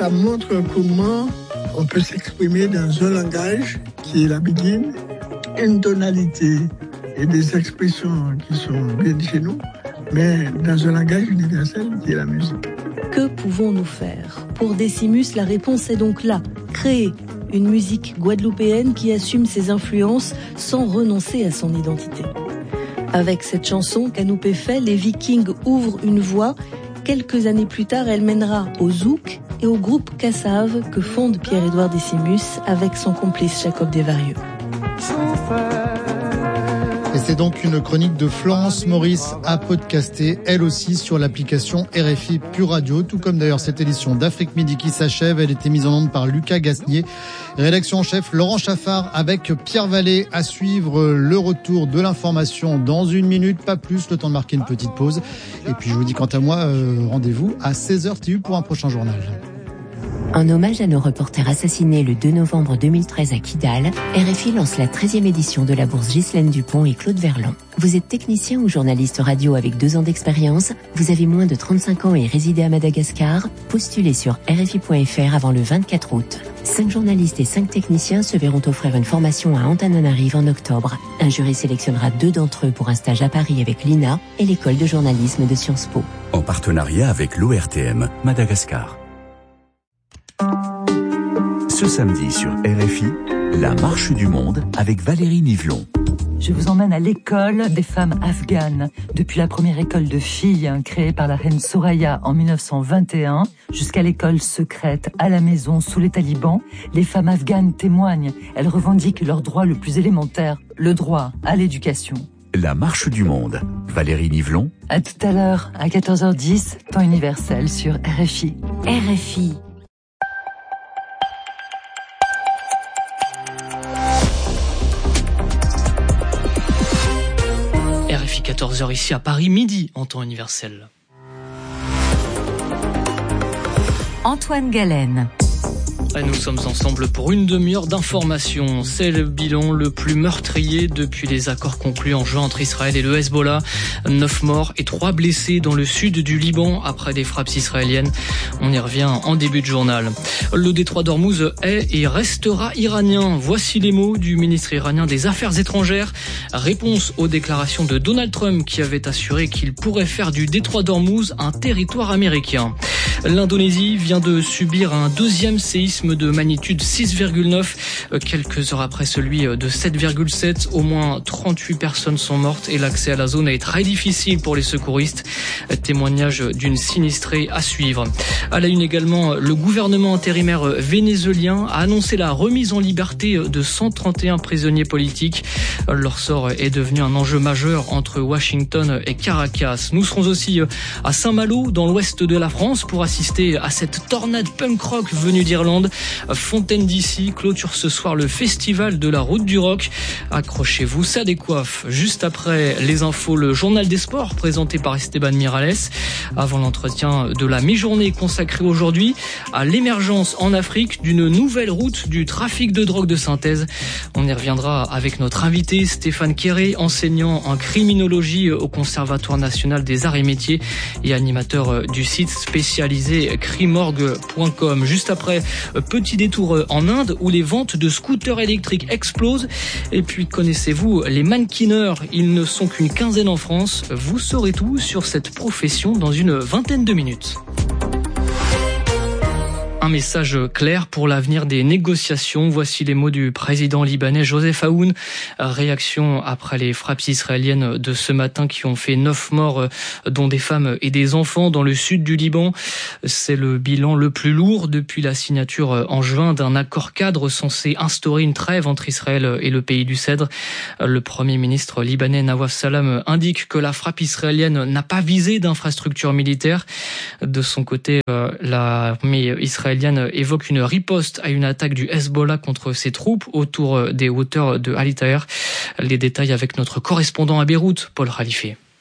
ça montre comment on peut s'exprimer dans un langage qui est la béguine, une tonalité et des expressions qui sont bien chez nous, mais dans un langage universel qui est la musique. Que pouvons-nous faire ? Pour Décimus, la réponse est donc là. Créer une musique guadeloupéenne qui assume ses influences sans renoncer à son identité. Avec cette chanson qu'Anoupé fait, les Vikings ouvrent une voie. Quelques années plus tard, elle mènera au zouk et au groupe Cassave que fonde Pierre-Édouard Décimus avec son complice Jacob Desvarieux. Et c'est donc une chronique de Florence Maurice à podcaster, elle aussi sur l'application RFI Pure Radio, tout comme d'ailleurs cette édition d'Afrique Midi qui s'achève. Elle était mise en onde par Lucas Gasnier. Rédaction en chef Laurent Chaffard avec Pierre Vallée. À suivre le retour de l'information dans une minute, pas plus, le temps de marquer une petite pause. Et puis je vous dis quant à moi, rendez-vous à 16h TU pour un prochain journal. En hommage à nos reporters assassinés le 2 novembre 2013 à Kidal, RFI lance la 13e édition de la bourse Ghislaine Dupont et Claude Verlan. Vous êtes technicien ou journaliste radio avec 2 ans d'expérience, vous avez moins de 35 ans et résidez à Madagascar, postulez sur RFI.fr avant le 24 août. 5 journalistes et 5 techniciens se verront offrir une formation à Antananarive en octobre. Un jury sélectionnera 2 d'entre eux pour un stage à Paris avec l'INA et l'école de journalisme de Sciences Po. En partenariat avec l'ORTM Madagascar. Ce samedi sur RFI, la marche du monde avec Valérie Nivelon. Je vous emmène à l'école des femmes afghanes. Depuis la première école de filles créée par la reine Soraya en 1921 jusqu'à l'école secrète à la maison sous les talibans, les femmes afghanes témoignent. Elles revendiquent leur droit le plus élémentaire, le droit à l'éducation. La marche du monde. Valérie Nivelon. À tout à l'heure, à 14h10, temps universel sur RFI. RFI. RFI 14h ici à Paris, midi en temps universel. Antoine Galen. Nous sommes ensemble pour une demi-heure d'information. C'est le bilan le plus meurtrier depuis les accords conclus en juin entre Israël et le Hezbollah. 9 morts et 3 blessés dans le sud du Liban après des frappes israéliennes. On y revient en début de journal. Le détroit d'Ormuz est et restera iranien. Voici les mots du ministre iranien des Affaires étrangères. Réponse aux déclarations de Donald Trump qui avait assuré qu'il pourrait faire du détroit d'Ormuz un territoire américain. L'Indonésie vient de subir un deuxième séisme de magnitude 6,9, quelques heures après celui de 7,7. Au moins 38 personnes sont mortes et l'accès à la zone est très difficile pour les secouristes. Témoignage d'une sinistrée à suivre. À la une également, le gouvernement intérimaire vénézuélien a annoncé la remise en liberté de 131 prisonniers politiques. Leur sort est devenu un enjeu majeur entre Washington et Caracas. Nous serons aussi à Saint-Malo, dans l'ouest de la France, pour assister à cette tornade punk rock venue d'Irlande. Fontaine d'ici clôture ce soir le festival de la route du rock. Accrochez-vous, ça décoiffe. Juste après les infos, le journal des sports présenté par Esteban Miralles. Avant l'entretien de la mi-journée consacrée aujourd'hui à l'émergence en Afrique d'une nouvelle route du trafic de drogue de synthèse. On y reviendra avec notre invité Stéphane Quéré, enseignant en criminologie au Conservatoire national des arts et métiers et animateur du site spécialisé crimorgue.com. Juste après, petit détour en Inde où les ventes de scooters électriques explosent. Et puis connaissez-vous les mannequineurs? Ils ne sont qu'une quinzaine en France. Vous saurez tout sur cette profession dans une vingtaine de minutes. Un message clair pour l'avenir des négociations. Voici les mots du président libanais Joseph Aoun. Réaction après les frappes israéliennes de ce matin qui ont fait 9 morts, dont des femmes et des enfants dans le sud du Liban. C'est le bilan le plus lourd depuis la signature en juin d'un accord cadre censé instaurer une trêve entre Israël et le pays du Cèdre. Le premier ministre libanais Nawaf Salam indique que la frappe israélienne n'a pas visé d'infrastructures militaires. De son côté, l'armée israélienne évoque une riposte à une attaque du Hezbollah contre ses troupes autour des hauteurs de Al Taher. Les détails avec notre correspondant à Beyrouth, Paul Khalife.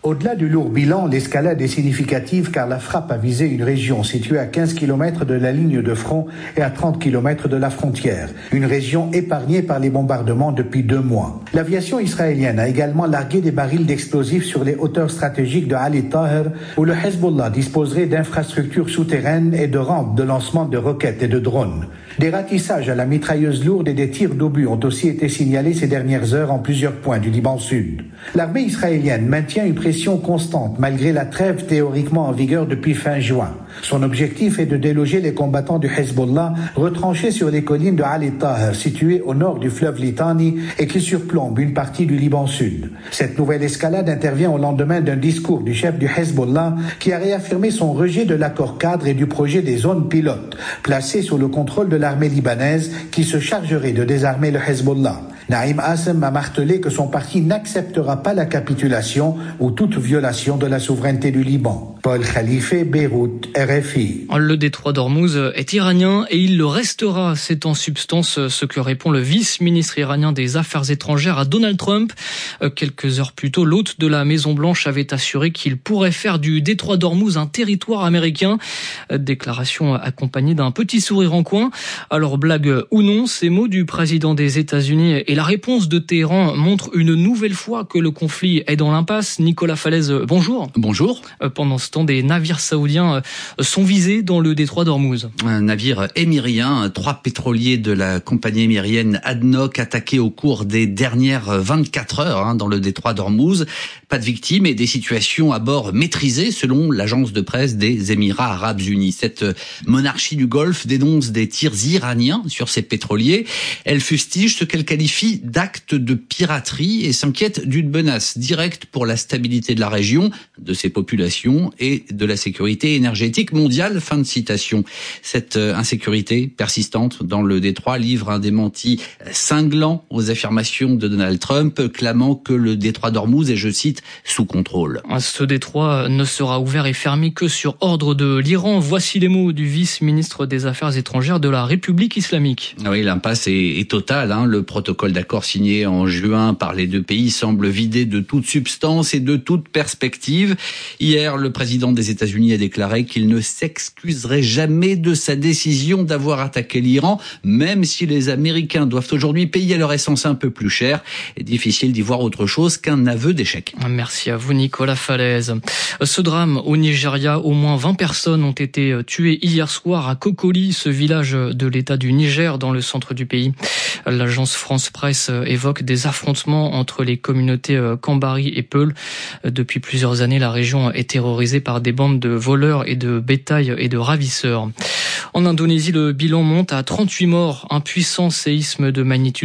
Au-delà du lourd bilan, l'escalade est significative car la frappe a visé une région située à 15 km de la ligne de front et à 30 km de la frontière. Une région épargnée par les bombardements depuis 2 mois. L'aviation israélienne a également largué des barils d'explosifs sur les hauteurs stratégiques de Ali Taher où le Hezbollah disposerait d'infrastructures souterraines et de rampes de lancement de roquettes et de drones. Des ratissages à la mitrailleuse lourde et des tirs d'obus ont aussi été signalés ces dernières heures en plusieurs points du Liban Sud. L'armée israélienne maintient une pression constante malgré la trêve théoriquement en vigueur depuis fin juin. Son objectif est de déloger les combattants du Hezbollah retranchés sur les collines de Ali Taher situées au nord du fleuve Litani et qui surplombent une partie du Liban Sud. Cette nouvelle escalade intervient au lendemain d'un discours du chef du Hezbollah qui a réaffirmé son rejet de l'accord cadre et du projet des zones pilotes placées sous le contrôle de l'armée libanaise qui se chargerait de désarmer le Hezbollah. Naïm Assem a martelé que son parti n'acceptera pas la capitulation ou toute violation de la souveraineté du Liban. Paul Khalife, Beyrouth, RFI. Le détroit d'Ormuz est iranien et il le restera. C'est en substance ce que répond le vice-ministre iranien des Affaires étrangères à Donald Trump. Quelques heures plus tôt, l'hôte de la Maison-Blanche avait assuré qu'il pourrait faire du détroit d'Ormuz un territoire américain. Déclaration accompagnée d'un petit sourire en coin. Alors blague ou non, ces mots du président des États-Unis et la réponse de Téhéran montrent une nouvelle fois que le conflit est dans l'impasse. Nicolas Falaise, bonjour. Bonjour. Pendant ce temps, des navires saoudiens sont visés dans le détroit d'Ormuz. Un navire émirien, 3 pétroliers de la compagnie émirienne ADNOC attaqués au cours des dernières 24 heures dans le détroit d'Ormuz. Pas de victimes et des situations à bord maîtrisées selon l'agence de presse des Émirats Arabes Unis. Cette monarchie du Golfe dénonce des tirs iraniens sur ses pétroliers. Elle fustige ce qu'elle qualifie d'actes de piraterie et s'inquiète d'une menace directe pour la stabilité de la région, de ses populations et de la sécurité énergétique mondiale. Fin de citation. Cette insécurité persistante dans le détroit livre un démenti cinglant aux affirmations de Donald Trump, clamant que le détroit d'Ormuz est, je cite, sous contrôle. Ce détroit ne sera ouvert et fermé que sur ordre de l'Iran. Voici les mots du vice-ministre des Affaires étrangères de la République islamique. Oui, l'impasse est totale. Le protocole d'accord signé en juin par les 2 pays semble vidé de toute substance et de toute perspective. Hier, le président des États-Unis a déclaré qu'il ne s'excuserait jamais de sa décision d'avoir attaqué l'Iran, même si les Américains doivent aujourd'hui payer leur essence un peu plus cher. Il est difficile d'y voir autre chose qu'un aveu d'échec. Merci à vous, Nicolas Falaise. Ce drame au Nigeria, au moins 20 personnes ont été tuées hier soir à Kokoli, ce village de l'État du Niger dans le centre du pays. L'agence France Presse évoque des affrontements entre les communautés Kambari et Peul. Depuis plusieurs années, la région est terrorisée par des bandes de voleurs et de bétail et de ravisseurs. En Indonésie, le bilan monte à 38 morts. Un puissant séisme de magnitude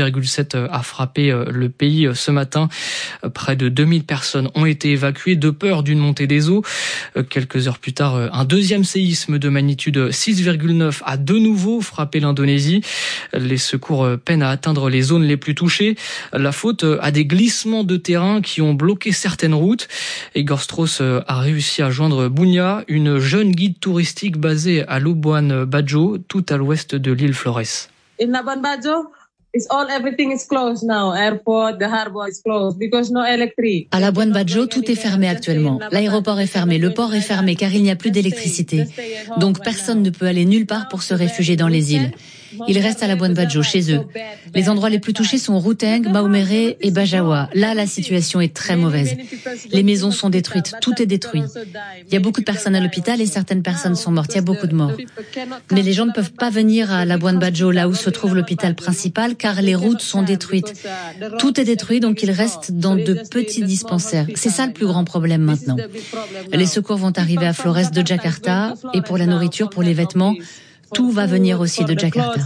7,7 a frappé le pays ce matin. Près de 2000 personnes ont été évacuées de peur d'une montée des eaux. Quelques heures plus tard, un deuxième séisme de magnitude 6,9 a de nouveau frappé l'Indonésie. Les secours peinent à atteindre les zones les plus touchées. La faute à des glissements de terrain qui ont bloqué certaines routes. Igor Strauss a réussi à joindre Bunia, une jeune guide touristique basée à Labuan Bajo, tout à l'ouest de l'île Flores. In Labuan Bajo, everything is closed now. Airport, the harbor is closed because no electricity. À Labuan Bajo, tout est fermé actuellement. L'aéroport est fermé, le port est fermé car il n'y a plus d'électricité. Donc personne ne peut aller nulle part pour se réfugier dans les îles. Ils restent à Labuan Bajo, chez eux. Les endroits les plus touchés sont Ruteng, Maumere et Bajawa. Là, la situation est très mauvaise. Les maisons sont détruites, tout est détruit. Il y a beaucoup de personnes à l'hôpital et certaines personnes sont mortes. Il y a beaucoup de morts. Mais les gens ne peuvent pas venir à Labuan Bajo, là où se trouve l'hôpital principal, car les routes sont détruites. Tout est détruit, donc ils restent dans de petits dispensaires. C'est ça le plus grand problème maintenant. Les secours vont arriver à Flores de Jakarta et pour la nourriture, pour les vêtements, tout va venir aussi de Jakarta.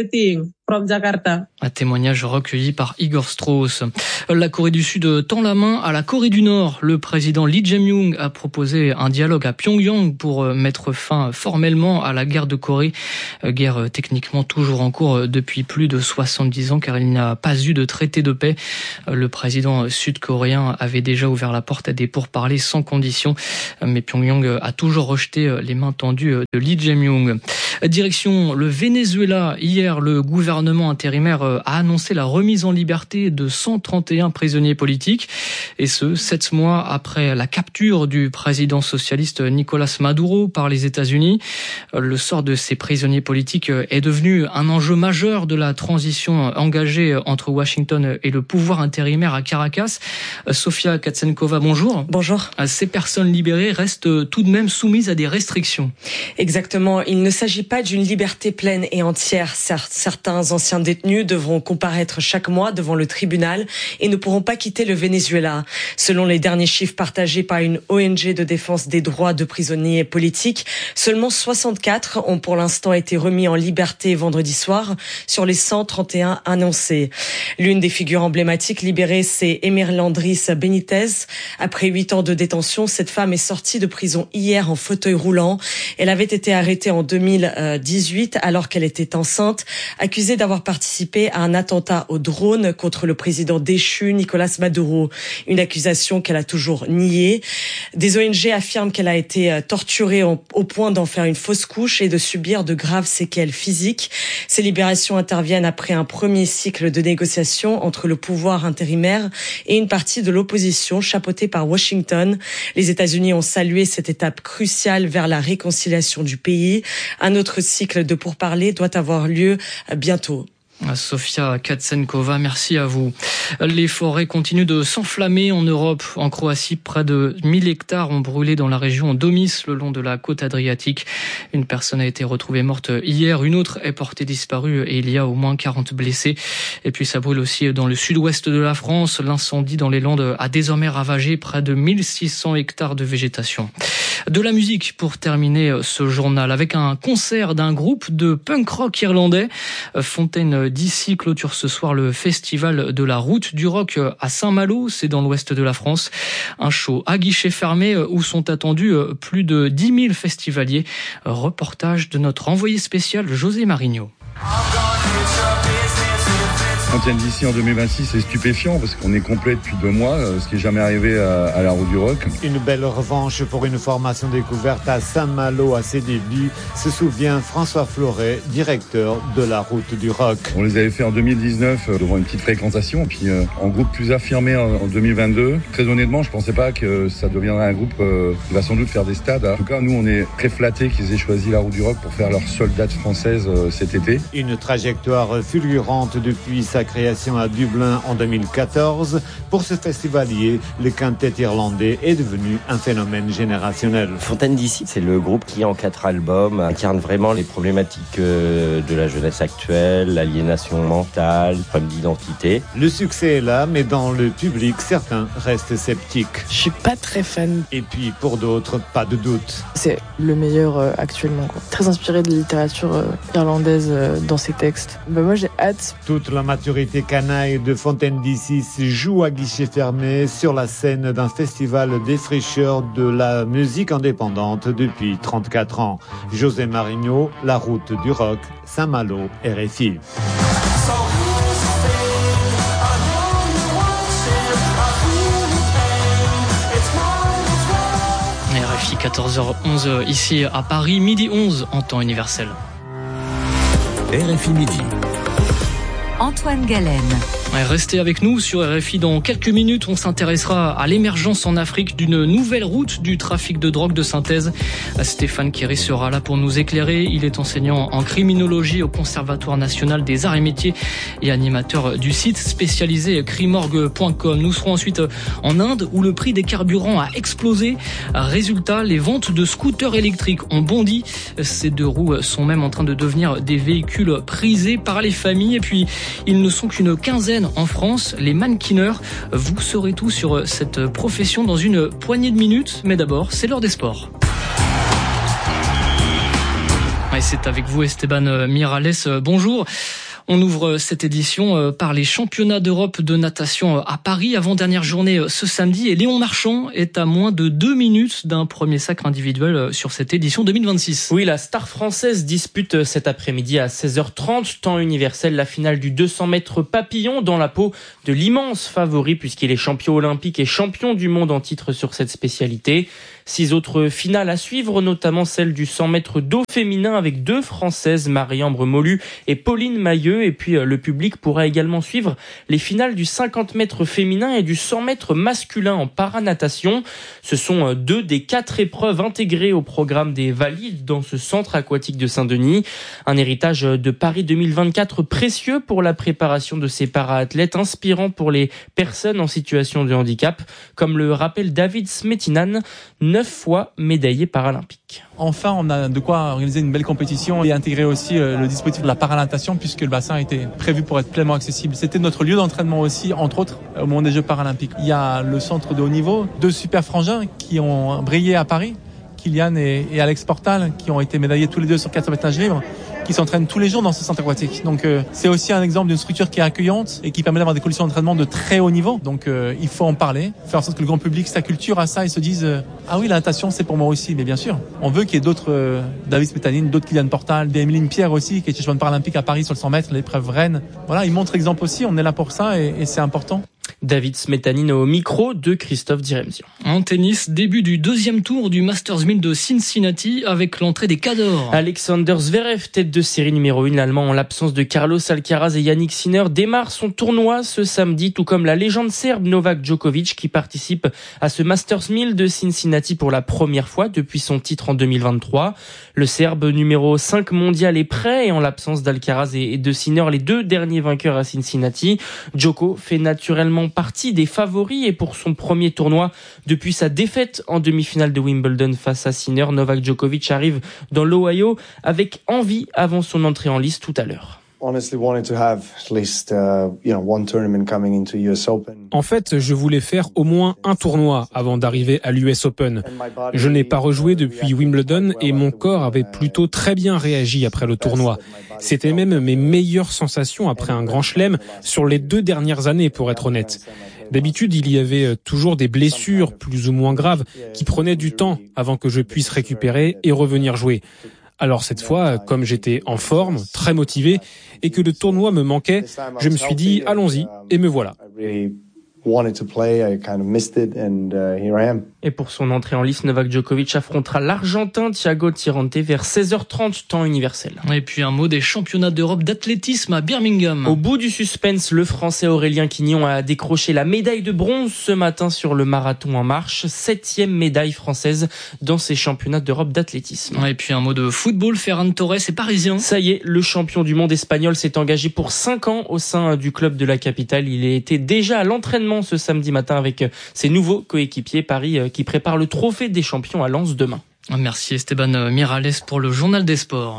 Un témoignage recueilli par Igor Strauss. La Corée du Sud tend la main à la Corée du Nord. Le président Lee Jae-myung a proposé un dialogue à Pyongyang pour mettre fin formellement à la guerre de Corée. Guerre techniquement toujours en cours depuis plus de 70 ans car il n'y a pas eu de traité de paix. Le président sud-coréen avait déjà ouvert la porte à des pourparlers sans condition. Mais Pyongyang a toujours rejeté les mains tendues de Lee Jae-myung. Direction le Venezuela. Hier, le gouvernement intérimaire a annoncé la remise en liberté de 131 prisonniers politiques. Et ce, 7 mois après la capture du président socialiste Nicolás Maduro par les États-Unis. Le sort de ces prisonniers politiques est devenu un enjeu majeur de la transition engagée entre Washington et le pouvoir intérimaire à Caracas. Sofia Katsenkova, bonjour. Bonjour. Ces personnes libérées restent tout de même soumises à des restrictions. Exactement. Il ne s'agit pas d'une liberté pleine et entière. Certains anciens détenus devront comparaître chaque mois devant le tribunal et ne pourront pas quitter le Venezuela. Selon les derniers chiffres partagés par une ONG de défense des droits de prisonniers politiques, seulement 64 ont pour l'instant été remis en liberté vendredi soir sur les 131 annoncés. L'une des figures emblématiques libérées, c'est Emerlandris Benitez. Après 8 ans de détention, cette femme est sortie de prison hier en fauteuil roulant. Elle avait été arrêtée en 2018 alors qu'elle était enceinte, accusée d'avoir participé à un attentat au drone contre le président déchu Nicolás Maduro. Une accusation qu'elle a toujours niée. Des ONG affirment qu'elle a été torturée au point d'en faire une fausse couche et de subir de graves séquelles physiques. Ces libérations interviennent après un premier cycle de négociations entre le pouvoir intérimaire et une partie de l'opposition chapeautée par Washington. Les États-Unis ont salué cette étape cruciale vers la réconciliation du pays. Un autre cycle de pourparlers doit avoir lieu bientôt. Sofia Katsenkova, merci à vous. Les forêts continuent de s'enflammer en Europe. En Croatie, près de 1000 hectares ont brûlé dans la région d'Omis, le long de la côte adriatique. Une personne a été retrouvée morte hier, une autre est portée disparue et il y a au moins 40 blessés. Et puis ça brûle aussi dans le sud-ouest de la France. L'incendie dans les Landes a désormais ravagé près de 1600 hectares de végétation. De la musique pour terminer ce journal avec un concert d'un groupe de punk rock irlandais. Fontaine DC clôture ce soir le festival de la route du rock à Saint-Malo, c'est dans l'ouest de la France. Un show à guichet fermé où sont attendus plus de 10 000 festivaliers. Reportage de notre envoyé spécial José Marigno. Fontaine d'ici en 2026, c'est stupéfiant parce qu'on est complet depuis 2 mois, ce qui n'est jamais arrivé à la route du rock. Une belle revanche pour une formation découverte à Saint-Malo à ses débuts, se souvient François Floret, directeur de la route du rock. On les avait fait en 2019 devant une petite fréquentation, et puis en groupe plus affirmé en 2022. Très honnêtement, je ne pensais pas que ça deviendrait un groupe qui va sans doute faire des stades. En tout cas, nous, on est très flattés qu'ils aient choisi la route du rock pour faire leur seule date française cet été. Une trajectoire fulgurante depuis sa création à Dublin en 2014. Pour ce festivalier, le quintet irlandais est devenu un phénomène générationnel. Fontaine DC, c'est le groupe qui, en 4 albums, incarne vraiment les problématiques de la jeunesse actuelle, l'aliénation mentale, le problème d'identité. Le succès est là, mais dans le public, certains restent sceptiques. Je suis pas très fan. Et puis, pour d'autres, pas de doute. C'est le meilleur actuellement, quoi. Très inspiré de la littérature irlandaise dans ses textes. Moi, j'ai hâte. Toute la maturité canaille de Fontaine DC se joue à guichet fermé sur la scène d'un festival défricheur de la musique indépendante depuis 34 ans. José Marigno, la route du rock, Saint-Malo, RFI. RFI 14h11 ici à Paris, midi 11 en temps universel. RFI Midi. Antoine Galen. Restez avec nous sur RFI. Dans quelques minutes, on s'intéressera à l'émergence en Afrique d'une nouvelle route du trafic de drogue de synthèse. Stéphane Kéry sera là pour nous éclairer. Il est enseignant en criminologie au Conservatoire national des arts et métiers et animateur du site spécialisé crimorgue.com. Nous serons ensuite en Inde où le prix des carburants a explosé. Résultat, les ventes de scooters électriques ont bondi. Ces 2 roues sont même en train de devenir des véhicules prisés par les familles. Et puis, ils ne sont qu'une quinzaine en France, les mannequineurs. Vous saurez tout sur cette profession dans une poignée de minutes. Mais d'abord, c'est l'heure des sports. Et c'est avec vous Esteban Miralles. Bonjour. On ouvre cette édition par les championnats d'Europe de natation à Paris, avant-dernière journée ce samedi. Et Léon Marchand est à moins de 2 minutes d'un premier sacre individuel sur cette édition 2026. Oui, la star française dispute cet après-midi à 16h30, temps universel, la finale du 200 mètres papillon dans la peau de l'immense favori puisqu'il est champion olympique et champion du monde en titre sur cette spécialité. 6 autres finales à suivre, notamment celle du 100 mètres d'eau féminin avec 2 Françaises, Marie-Ambre Molu et Pauline Mailleux. Et puis le public pourra également suivre les finales du 50 mètres féminin et du 100 mètres masculin en paranatation. Ce sont 2 des 4 épreuves intégrées au programme des Valides dans ce centre aquatique de Saint-Denis. Un héritage de Paris 2024 précieux pour la préparation de ces para-athlètes, inspirant pour les personnes en situation de handicap, comme le rappelle David Smetinan, 9 fois médaillé paralympique. Enfin, on a de quoi organiser une belle compétition et intégrer aussi le dispositif de la paranatation puisque le bassin était prévu pour être pleinement accessible. C'était notre lieu d'entraînement aussi, entre autres, au moment des Jeux paralympiques. Il y a le centre de haut niveau, 2 super frangins qui ont brillé à Paris, Kylian et Alex Portal, qui ont été médaillés tous les 2 sur 400 mètres nage libre, qui s'entraînent tous les jours dans ce centre aquatique. Donc c'est aussi un exemple d'une structure qui est accueillante et qui permet d'avoir des conditions d'entraînement de très haut niveau. Donc il faut en parler, faire en sorte que le grand public s'acculture à ça et se dise ah oui, la natation c'est pour moi aussi. Mais bien sûr, on veut qu'il y ait d'autres David Smetanin, d'autres Kylian Portal, des Emeline Pierre aussi, qui est championne paralympique à Paris sur le 100 mètres, l'épreuve Rennes. Voilà, ils montrent exemple aussi, on est là pour ça et c'est important. David Smetanin au micro de Christophe Diremzian. En tennis, début du 2e tour du Masters 1000 de Cincinnati avec l'entrée des cadors. Alexander Zverev, tête de série numéro 1, l'Allemand en l'absence de Carlos Alcaraz et Yannick Sinner, démarre son tournoi ce samedi, tout comme la légende serbe Novak Djokovic qui participe à ce Masters 1000 de Cincinnati pour la première fois depuis son titre en 2023. Le Serbe numéro 5 mondial est prêt et en l'absence d'Alcaraz et de Sinner, les 2 derniers vainqueurs à Cincinnati, Djoko fait naturellement partie des favoris et pour son premier tournoi depuis sa défaite en demi-finale de Wimbledon face à Sinner, Novak Djokovic arrive dans l'Ohio avec envie avant son entrée en lice tout à l'heure. En fait, je voulais faire au moins un tournoi avant d'arriver à l'US Open. Je n'ai pas rejoué depuis Wimbledon et mon corps avait plutôt très bien réagi après le tournoi. C'était même mes meilleures sensations après un grand chelem sur les 2 dernières années, pour être honnête. D'habitude, il y avait toujours des blessures plus ou moins graves qui prenaient du temps avant que je puisse récupérer et revenir jouer. Alors cette fois, comme j'étais en forme, très motivé, et que le tournoi me manquait, je me suis dit « allons-y » et me voilà. Et pour son entrée en lice, Novak Djokovic affrontera l'Argentin Thiago Tirante vers 16h30 temps universel. Et puis un mot des championnats d'Europe d'athlétisme à Birmingham. Au bout du suspense, le Français Aurélien Quignon a décroché la médaille de bronze ce matin sur le marathon en marche, 7e médaille française dans ces championnats d'Europe d'athlétisme. Et puis un mot de football, Ferran Torres est parisien. Ça y est, le champion du monde espagnol s'est engagé pour 5 ans au sein du club de la capitale. Il était déjà à l'entraînement ce samedi matin avec ses nouveaux coéquipiers Paris qui prépare le trophée des champions à Lens demain. Merci Esteban Miralles pour le journal des sports.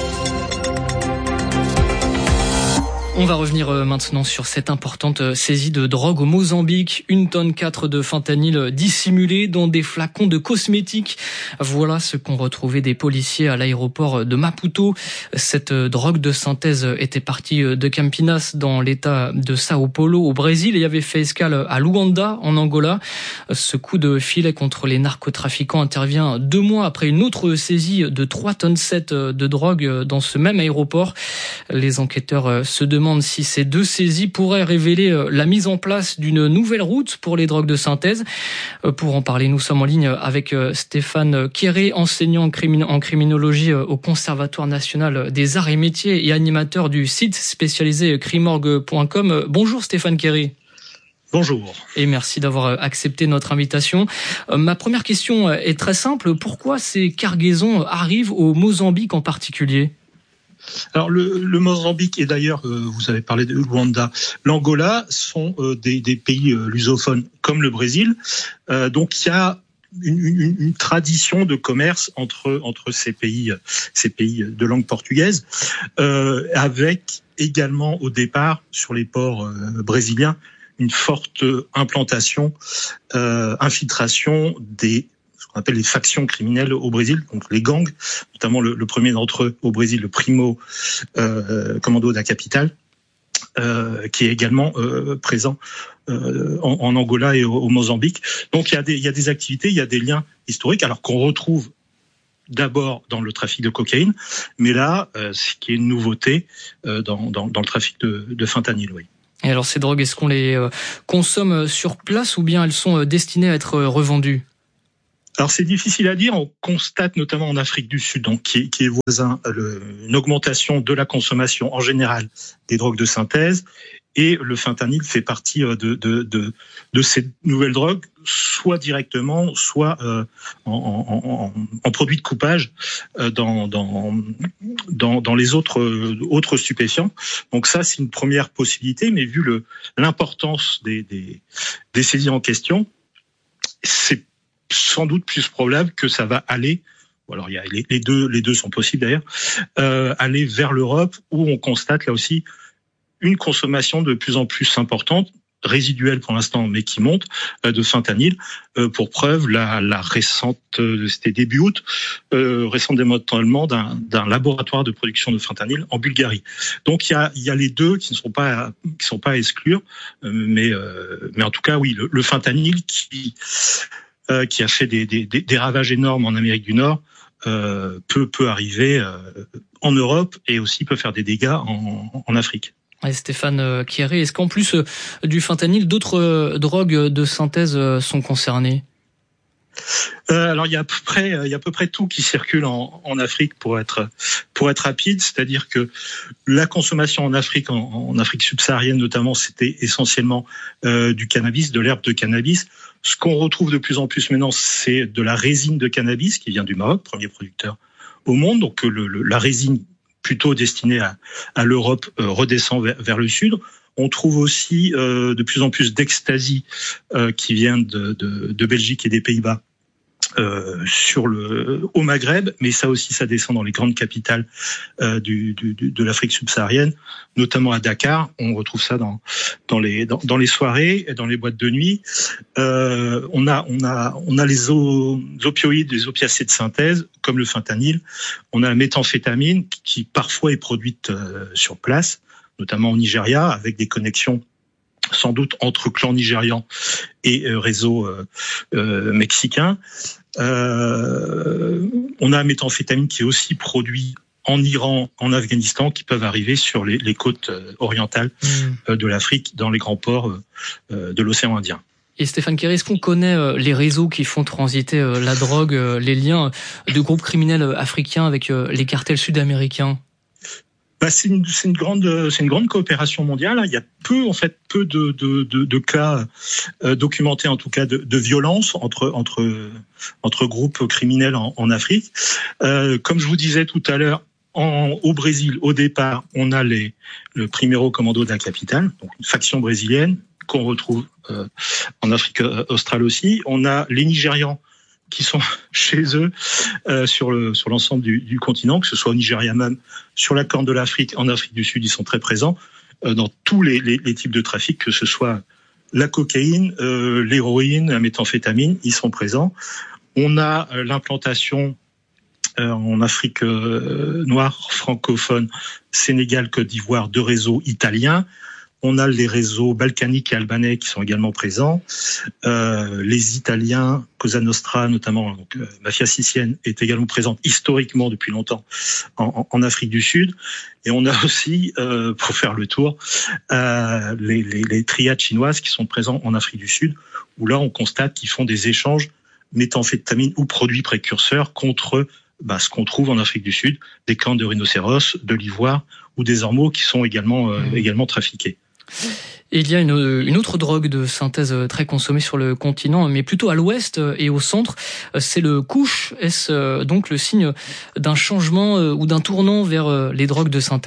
On va revenir maintenant sur cette importante saisie de drogue au Mozambique. 1,4 tonne de fentanyl dissimulé dans des flacons de cosmétiques. Voilà ce qu'ont retrouvé des policiers à l'aéroport de Maputo. Cette drogue de synthèse était partie de Campinas dans l'état de Sao Paulo au Brésil et avait fait escale à Luanda en Angola. Ce coup de filet contre les narcotrafiquants intervient 2 mois après une autre saisie de 3,7 tonnes de drogue dans ce même aéroport. Les enquêteurs se demandent si ces 2 saisies pourraient révéler la mise en place d'une nouvelle route pour les drogues de synthèse. Pour en parler, nous sommes en ligne avec Stéphane Kéré, enseignant en criminologie au Conservatoire national des arts et métiers et animateur du site spécialisé crimorgue.com. Bonjour Stéphane Kéré. Bonjour. Et merci d'avoir accepté notre invitation. Ma première question est très simple. Pourquoi ces cargaisons arrivent au Mozambique en particulier ? Alors le Mozambique et d'ailleurs, vous avez parlé de Luanda, l'Angola sont des pays lusophones comme le Brésil. Donc il y a une tradition de commerce entre ces pays de langue portugaise, avec également au départ sur les ports brésiliens une forte implantation, infiltration des ce qu'on appelle les factions criminelles au Brésil, donc les gangs, notamment le premier d'entre eux au Brésil, le Primo Commando da Capital, qui est également présent en Angola et au Mozambique. Donc il y a des activités, il y a des liens historiques, alors qu'on retrouve d'abord dans le trafic de cocaïne, mais là, ce qui est une nouveauté dans le trafic de fentanyl, oui. Et alors ces drogues, est-ce qu'on les consomme sur place ou bien elles sont destinées à être revendues ? Alors c'est difficile à dire. On constate notamment en Afrique du Sud, donc qui est voisin, une augmentation de la consommation en général des drogues de synthèse, et le fentanyl fait partie de ces nouvelles drogues, soit directement, soit en produit de coupage dans les autres stupéfiants. Donc ça, c'est une première possibilité, mais vu l'importance des saisies en question, c'est sans doute plus probable que ça va aller, alors il y a les deux sont possibles d'ailleurs, aller vers l'Europe, où on constate là aussi une consommation de plus en plus importante, résiduelle pour l'instant, mais qui monte, de fentanyl. Pour preuve, la récente, c'était début août, récent démantèlement d'un laboratoire de production de fentanyl en Bulgarie. Donc il y a les deux qui ne sont pas à exclure, mais en tout cas oui, le fentanyl qui a fait des ravages énormes en Amérique du Nord, peut arriver en Europe, et aussi peut faire des dégâts en Afrique. Et Stéphane Kieré, est-ce qu'en plus du fentanyl, d'autres drogues de synthèse sont concernées ? Alors il y a à peu près tout qui circule en Afrique, pour être rapide, c'est-à-dire que la consommation en Afrique, en Afrique subsaharienne notamment, c'était essentiellement du cannabis, de l'herbe de cannabis. Ce qu'on retrouve de plus en plus maintenant, c'est de la résine de cannabis qui vient du Maroc, premier producteur au monde. Donc la résine plutôt destinée à l'Europe redescend vers le sud. On trouve aussi de plus en plus d'ecstasy qui vient de Belgique et des Pays-Bas au Maghreb, mais ça aussi, ça descend dans les grandes capitales de l'Afrique subsaharienne, notamment à Dakar. On retrouve ça dans les soirées, dans les boîtes de nuit. On a les opioïdes, les opiacés de synthèse, comme le fentanyl. On a la méthamphétamine qui parfois est produite sur place, notamment au Nigeria, avec des connexions sans doute entre clans nigérians et réseaux mexicains. On a la méthamphétamine qui est aussi produit en Iran, en Afghanistan, qui peuvent arriver sur les côtes orientales de l'Afrique, dans les grands ports de l'océan Indien. Et Stéphane Kieré, est-ce qu'on connaît les réseaux qui font transiter la drogue, les liens de groupes criminels africains avec les cartels sud-américains ? C'est une grande coopération mondiale. Il y a peu de cas documentés, en tout cas de violence entre groupes criminels en Afrique. Comme je vous disais tout à l'heure, au Brésil, au départ, on a le Primeiro Commando de la capitale, donc une faction brésilienne qu'on retrouve en Afrique australe aussi. On a les Nigérians qui sont chez eux sur l'ensemble du continent, que ce soit au Nigeria même, sur la Corne de l'Afrique, en Afrique du Sud, ils sont très présents dans tous les types de trafic, que ce soit la cocaïne, l'héroïne, la méthamphétamine, ils sont présents. On a l'implantation en Afrique noire, francophone, Sénégal, Côte d'Ivoire, de réseaux italiens. On a les réseaux balkaniques et albanais qui sont également présents. Les Italiens, Cosa Nostra notamment, donc mafia sicilienne, est également présente historiquement depuis longtemps en Afrique du Sud. Et on a aussi, pour faire le tour, les triades chinoises qui sont présents en Afrique du Sud, où là on constate qu'ils font des échanges méthamphétamine ou produits précurseurs contre ce qu'on trouve en Afrique du Sud, des cornes de rhinocéros, de l'ivoire ou des ormeaux qui sont également trafiqués. Et il y a une autre drogue de synthèse très consommée sur le continent, mais plutôt à l'ouest et au centre, c'est le couche. Est-ce donc le signe d'un changement ou d'un tournant vers les drogues de synthèse ?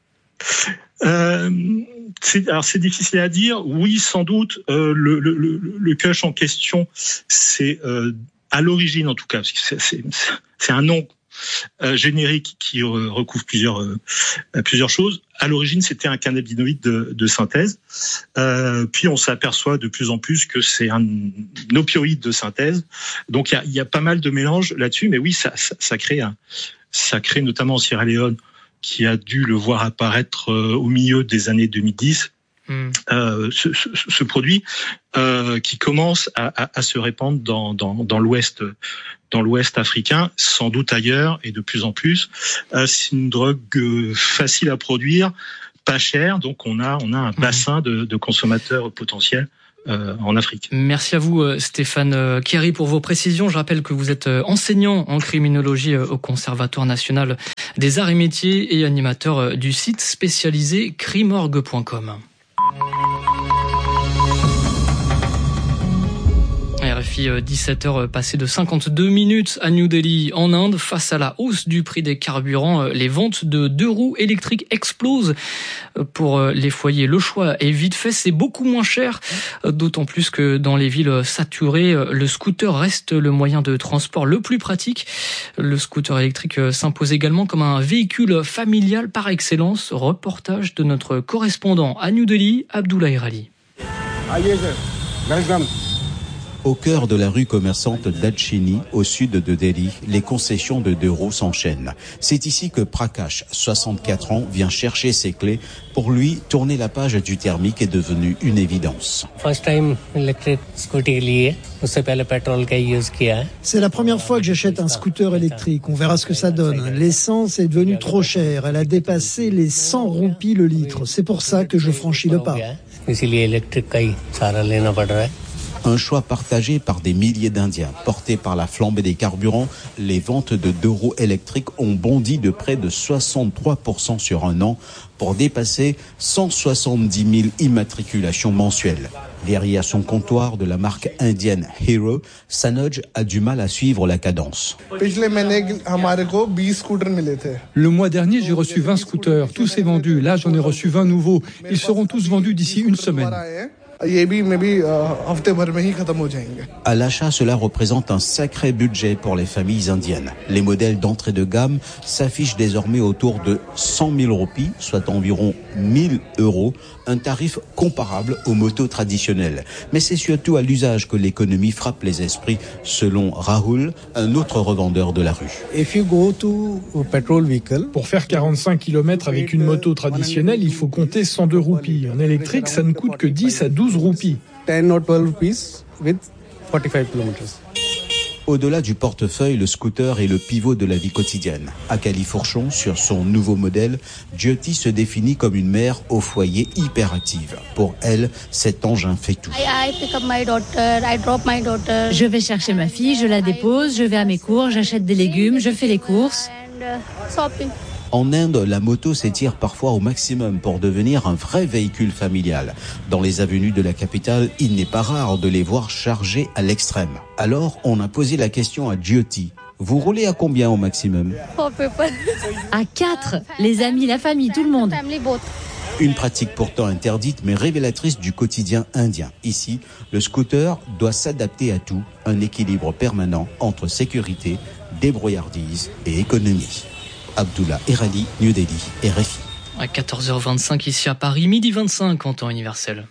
C'est difficile à dire. Oui, sans doute. Le kush en question, c'est à l'origine en tout cas, parce que c'est un nom générique qui recouvre plusieurs choses. À l'origine, c'était un cannabinoïde de synthèse. Puis on s'aperçoit de plus en plus que c'est un opioïde de synthèse. Donc il y a pas mal de mélanges là-dessus, mais oui, ça crée notamment en Sierra Leone, qui a dû le voir apparaître au milieu des années 2010. Ce produit qui commence à se répandre dans l'ouest africain, sans doute ailleurs et de plus en plus. C'est une drogue facile à produire, pas chère, donc on a un bassin de consommateurs potentiels en Afrique. Merci à vous Stéphane Kerry pour vos précisions. Je rappelle que vous êtes enseignant en criminologie au Conservatoire national des arts et métiers et animateur du site spécialisé crimorgue.com. RFI 17h passé de 52 minutes à New Delhi en Inde. Face à la hausse du prix des carburants, les ventes de 2 roues électriques explosent. Pour les foyers, le choix est vite fait, c'est beaucoup moins cher, d'autant plus que dans les villes saturées, le scooter reste le moyen de transport le plus pratique. Le scooter électrique s'impose également comme un véhicule familial par excellence. Reportage de notre correspondant à New Delhi, Abdoulaye Rali. Au cœur de la rue commerçante d'Adchini, au sud de Delhi, les concessions de 2 roues s'enchaînent. C'est ici que Prakash, 64 ans, vient chercher ses clés. Pour lui, tourner la page du thermique est devenu une évidence. C'est la première fois que j'achète un scooter électrique. On verra ce que ça donne. L'essence est devenue trop chère. Elle a dépassé les 100 roupies le litre. C'est pour ça que je franchis le pas. Un choix partagé par des milliers d'Indiens. Portés par la flambée des carburants, les ventes de 2 roues électriques ont bondi de près de 63% sur un an pour dépasser 170 000 immatriculations mensuelles. Derrière son comptoir de la marque indienne Hero, Sanoj a du mal à suivre la cadence. Le mois dernier, j'ai reçu 20 scooters. Tout s'est vendu. Là, j'en ai reçu 20 nouveaux. Ils seront tous vendus d'ici une semaine. À l'achat, cela représente un sacré budget pour les familles indiennes. Les modèles d'entrée de gamme s'affichent désormais autour de 100 000 roupies, soit environ 1 000 €, un tarif comparable aux motos traditionnelles. Mais c'est surtout à l'usage que l'économie frappe les esprits, selon Rahul, un autre revendeur de la rue. Pour faire 45 km avec une moto traditionnelle, il faut compter 102 roupies. En électrique, ça ne coûte que 10 à 12 roupies. Au-delà du portefeuille, le scooter est le pivot de la vie quotidienne. À Califourchon, sur son nouveau modèle, Jyoti se définit comme une mère au foyer hyperactive. Pour elle, cet engin fait tout. Je vais chercher ma fille, je la dépose, je vais à mes cours, j'achète des légumes, je fais les courses. En Inde, la moto s'étire parfois au maximum pour devenir un vrai véhicule familial. Dans les avenues de la capitale, il n'est pas rare de les voir chargés à l'extrême. Alors, on a posé la question à Jyoti. Vous roulez à combien au maximum ? À 4, les amis, la famille, tout le monde. Une pratique pourtant interdite mais révélatrice du quotidien indien. Ici, le scooter doit s'adapter à tout, un équilibre permanent entre sécurité, débrouillardise et économie. Abdullah Erali, New Delhi, RFI. À 14h25 ici à Paris, midi 25 en temps universel.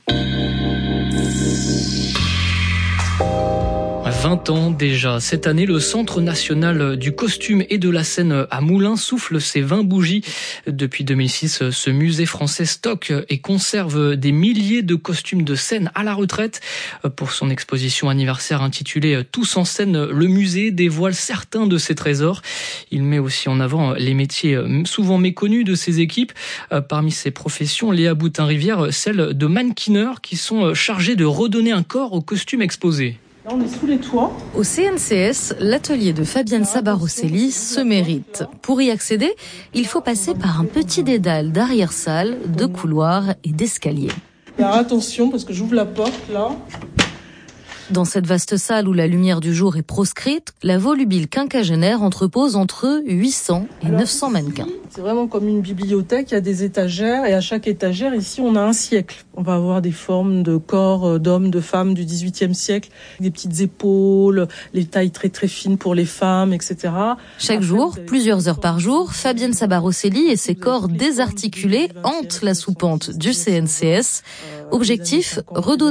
20 ans déjà. Cette année, le Centre national du costume et de la scène à Moulins souffle ses 20 bougies. Depuis 2006, ce musée français stocke et conserve des milliers de costumes de scène à la retraite. Pour son exposition anniversaire intitulée « Tous en scène », le musée dévoile certains de ses trésors. Il met aussi en avant les métiers souvent méconnus de ses équipes. Parmi ces professions, Léa Boutin-Rivière, celle de mannequineurs qui sont chargés de redonner un corps aux costumes exposés. Là, on est sous les toits. Au CNCS, l'atelier de Fabienne Sabarosselli se mérite. Pour y accéder, il faut passer par un petit dédale d'arrière-salle, de couloirs et d'escaliers. Alors attention, parce que j'ouvre la porte, là. Dans cette vaste salle où la lumière du jour est proscrite, la volubile quinquagénaire entrepose entre 800 et 900 mannequins. C'est vraiment comme une bibliothèque, il y a des étagères et à chaque étagère, ici, on a un siècle. On va avoir des formes de corps d'hommes, de femmes du XVIIIe siècle, des petites épaules, les tailles très très fines pour les femmes, etc. Chaque jour, plusieurs heures par jour, Fabienne Sabarosselli et ses corps désarticulés hantent la soupente du CNCS. Objectif, redonner